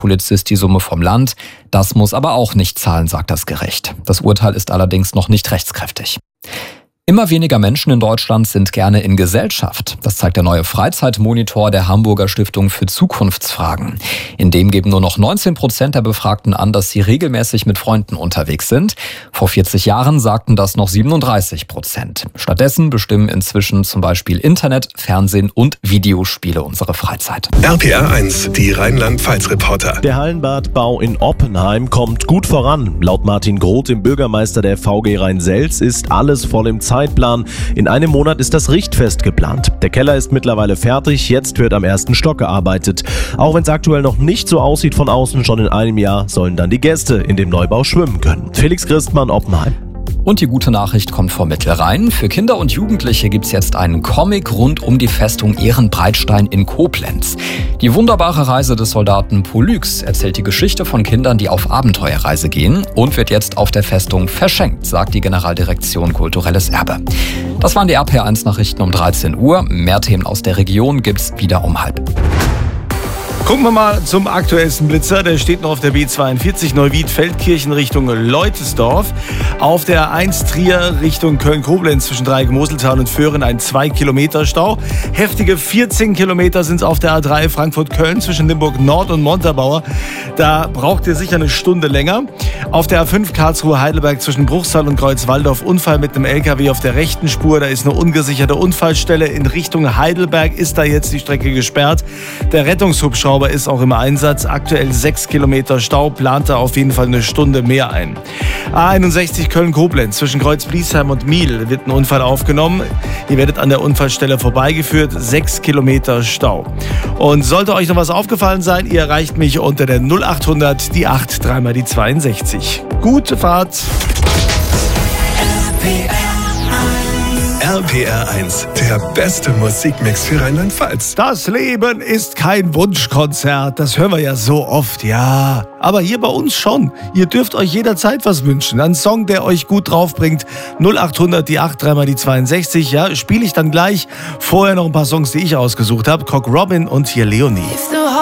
Polizist die Summe vom Land. Das muss aber auch nicht zahlen, sagt das Gericht. Das Urteil ist allerdings noch nicht rechtskräftig. Immer weniger Menschen in Deutschland sind gerne in Gesellschaft. Das zeigt der neue Freizeitmonitor der Hamburger Stiftung für Zukunftsfragen. In dem geben nur noch 19% der Befragten an, dass sie regelmäßig mit Freunden unterwegs sind. Vor 40 Jahren sagten das noch 37%. Stattdessen bestimmen inzwischen zum Beispiel Internet, Fernsehen und Videospiele unsere Freizeit. RPR1, die Rheinland-Pfalz-Reporter. Der Hallenbadbau in Oppenheim kommt gut voran. Laut Martin Groth, dem Bürgermeister der VG Rhein-Selz, ist alles voll im Zeitplan. In einem Monat ist das Richtfest geplant. Der Keller ist mittlerweile fertig, jetzt wird am ersten Stock gearbeitet. Auch wenn es aktuell noch nicht so aussieht von außen, schon in einem Jahr sollen dann die Gäste in dem Neubau schwimmen können. Felix Christmann, Oppenheim. Und die gute Nachricht kommt vom Mittelrhein. Für Kinder und Jugendliche gibt's jetzt einen Comic rund um die Festung Ehrenbreitstein in Koblenz. Die wunderbare Reise des Soldaten Polyx erzählt die Geschichte von Kindern, die auf Abenteuerreise gehen und wird jetzt auf der Festung verschenkt, sagt die Generaldirektion Kulturelles Erbe. Das waren die RPR1-Nachrichten um 13 Uhr. Mehr Themen aus der Region gibt's wieder um 12:30. Gucken wir mal zum aktuellsten Blitzer. Der steht noch auf der B42 Neuwied-Feldkirchen Richtung Leutesdorf. Auf der 1 Trier Richtung Köln-Koblenz zwischen Dreieck-Moseltal und Föhren ein 2-Kilometer-Stau. Heftige 14 Kilometer sind es auf der A3 Frankfurt-Köln zwischen Limburg Nord und Montabaur. Da braucht ihr sicher eine Stunde länger. Auf der A5 Karlsruhe-Heidelberg zwischen Bruchsal und Kreuzwaldorf Unfall mit einem LKW auf der rechten Spur. Da ist eine ungesicherte Unfallstelle. In Richtung Heidelberg ist da jetzt die Strecke gesperrt. Der Rettungshubschrauber ist auch im Einsatz. Aktuell 6 Kilometer Stau, plant da auf jeden Fall eine Stunde mehr ein. A61 Köln-Koblenz zwischen Kreuz-Bliesheim und Miel wird ein Unfall aufgenommen. Ihr werdet an der Unfallstelle vorbeigeführt. 6 Kilometer Stau. Und sollte euch noch was aufgefallen sein, ihr erreicht mich unter der 0800 die 8 3 die 62. Gute Fahrt! RPR1, der beste Musikmix für Rheinland-Pfalz. Das Leben ist kein Wunschkonzert, das hören wir ja so oft, ja. Aber hier bei uns schon. Ihr dürft euch jederzeit was wünschen. Ein Song, der euch gut draufbringt. 0800 die 8 3 die 62, ja, spiele ich dann gleich. Vorher noch ein paar Songs, die ich ausgesucht habe. Cock Robin und hier Leonie.